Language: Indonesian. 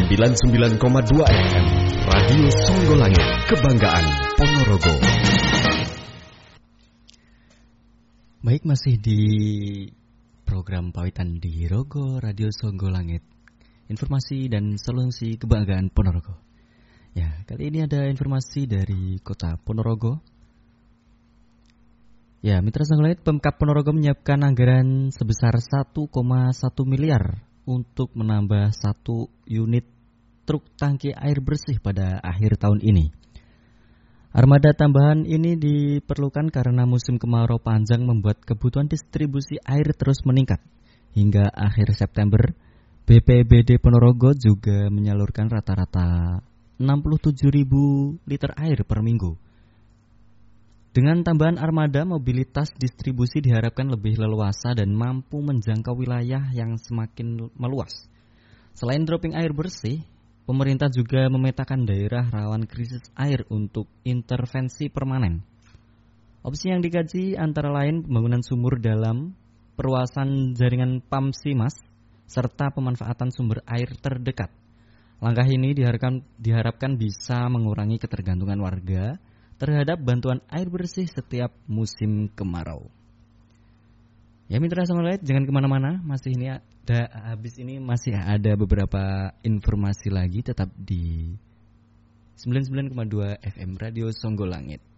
99,2 FM Radio Songgolangit, kebanggaan Ponorogo. Baik, masih di program Pawitan di Rogo Radio Songgolangit, informasi dan solusi kebanggaan Ponorogo. Ya, kali ini ada informasi dari Kota Ponorogo. Ya, Mitra Songgolangit, Pemkab Ponorogo menyiapkan anggaran sebesar 1,1 miliar untuk menambah 1 unit truk tangki air bersih pada akhir tahun ini. Armada tambahan ini diperlukan karena musim kemarau panjang membuat kebutuhan distribusi air terus meningkat. Hingga akhir September, BPBD Ponorogo juga menyalurkan rata-rata 67.000 liter air per minggu. Dengan tambahan armada, mobilitas distribusi diharapkan lebih leluasa dan mampu menjangkau wilayah yang semakin meluas. Selain dropping air bersih, pemerintah juga memetakan daerah rawan krisis air untuk intervensi permanen. Opsi yang dikaji antara lain pembangunan sumur dalam, perluasan jaringan pam simas, serta pemanfaatan sumber air terdekat. Langkah ini diharapkan bisa mengurangi ketergantungan warga terhadap bantuan air bersih setiap musim kemarau. Ya, Mitra Songgolangit, jangan kemana-mana. Masih ada beberapa informasi lagi. Tetap di 99,2 FM Radio Songgolangit.